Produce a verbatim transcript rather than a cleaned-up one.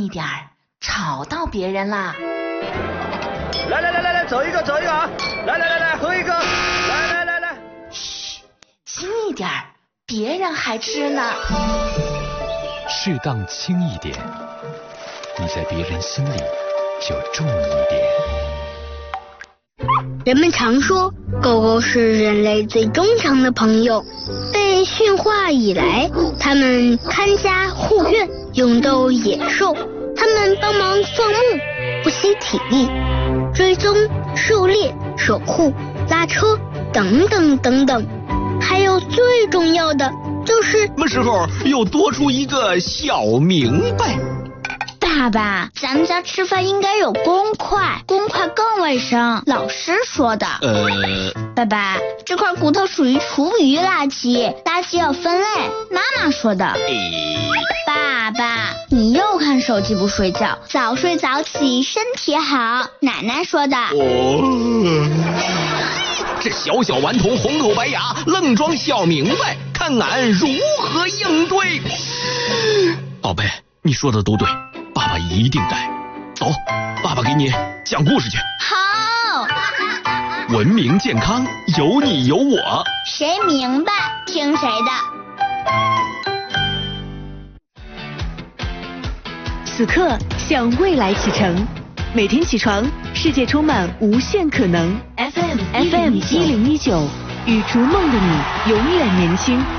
一点儿，吵到别人啦。 来来来来来，走一个走一个啊！来来来来，喝一个！来来来来， 嘘，轻一点儿，别人还吃呢。 适当轻一点，你在别人心里就重一点。 人们常说，狗狗是人类最忠诚的朋友。被驯化以来，它们看家护院，勇斗野兽。它们帮忙放牧，不惜体力，追踪、狩猎、守护、拉车，等等等等。还有最重要的就是什么时候又多出一个小明白？ 爸爸，咱们家吃饭应该有公筷，公筷更卫生，老师说的。 呃， 爸爸，这块骨头属于厨余垃圾，垃圾要分类，妈妈说的。 诶， 爸爸，你又看手机不睡觉，早睡早起身体好，奶奶说的。 哦，这小小顽童红口白牙，愣装小明白，看俺如何应对。宝贝，你说的都对，爸爸一定改。走，爸爸给你讲故事去。 好。 文明健康，有你有我， 谁明白听谁的。 此刻向未来启程，每天起床，世界充满无限可能。F M F M 一零一九，与逐梦的你永远年轻。